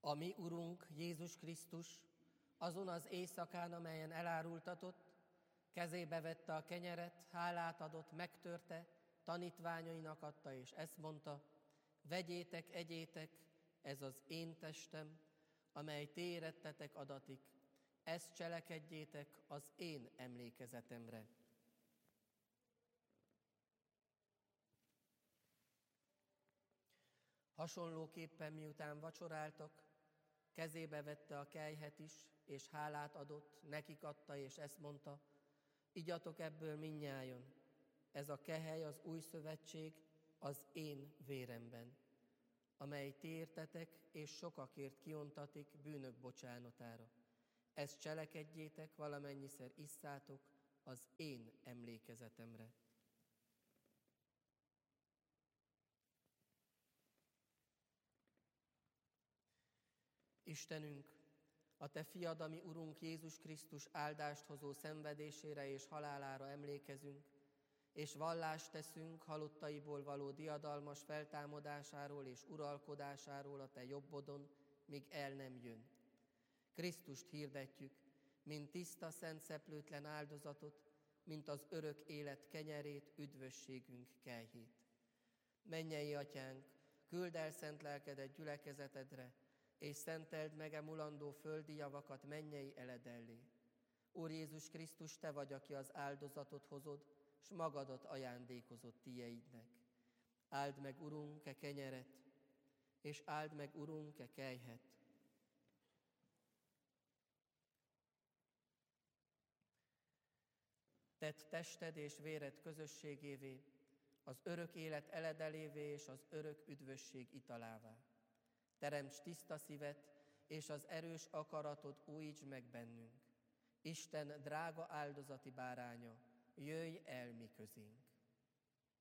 A mi Urunk Jézus Krisztus azon az éjszakán, amelyen elárultatott, kezébe vette a kenyeret, hálát adott, megtörte, tanítványainak adta, és ezt mondta: vegyétek, egyétek, ez az én testem, amely ti érettetek adatik, ezt cselekedjétek az én emlékezetemre. Hasonlóképpen miután vacsoráltak, kezébe vette a kelyhet is, és hálát adott, nekik adta, és ezt mondta: igyatok ebből mindnyájan, ez a kehely az új szövetség az én véremben, amely ti értetek és sokakért kiontatik bűnök bocsánatára. Ezt cselekedjétek, valamennyiszer isszátok az én emlékezetemre. Istenünk, a Te fiad, a mi Urunk Jézus Krisztus áldást hozó szenvedésére és halálára emlékezünk, és vallást teszünk halottaiból való diadalmas feltámadásáról és uralkodásáról a Te jobbodon, míg el nem jön. Krisztust hirdetjük, mint tiszta, szent, szeplőtlen áldozatot, mint az örök élet kenyerét, üdvösségünk kelyhét. Mennyei Atyánk, küldd el szent lelkedet gyülekezetedre, és szenteld meg emulandó földi javakat mennyei eled elé. Úr Jézus Krisztus, Te vagy, aki az áldozatot hozod, s magadat ajándékozod tieidnek. Áld meg, Urunk, e kenyeret, és áld meg, Urunk, e kelyhet. Tedd tested és véred közösségévé, az örök élet eledelévé és az örök üdvösség italává. Teremts tiszta szívet, és az erős akaratod újítsd meg bennünk. Isten drága áldozati báránya, jöjj el mi közénk.